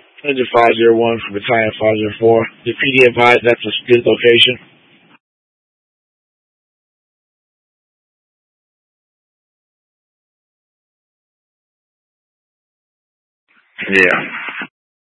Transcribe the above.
Engine 501 for Battalion 504. The PD advised that's a good location. Yeah.